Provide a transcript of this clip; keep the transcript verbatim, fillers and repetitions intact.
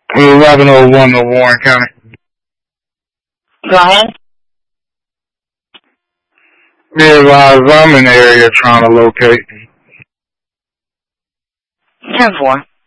eleven oh one of Warren County. Go ahead. Yeah, I'm in the area trying to locate. ten four.